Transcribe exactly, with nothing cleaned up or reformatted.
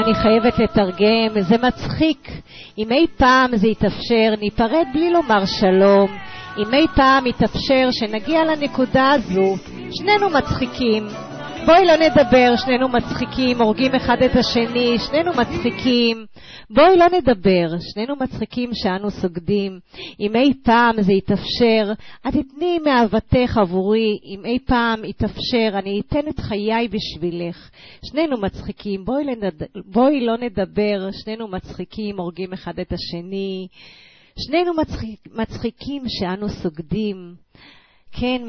אני חייבת לתרגם, זה מצחיק. אם אי פעם זה יתאפשר, ניפרד בלי לומר שלום. אם אי פעם יתאפשר שנגיע לנקודה הזו, שנינו מצחיקים. בואי לא נדבר, שנינו מצחיקים, הורגים אחד את השני, שנינו מצחיקים. בואי לא נדבר, שנינו מצחיקים שאנו סוגדים. אם אי פעם זה יתאפשר, את תתני מאהבתך עבורי. אם אי פעם יתאפשר, אני אתן את חיי בשבילך. שנינו מצחיקים, בואי, לנד... בואי לא נדבר, שנינו מצחיקים, הורגים אחד את השני. שנינו מצחיק... מצחיקים שאנו סוגדים. כן,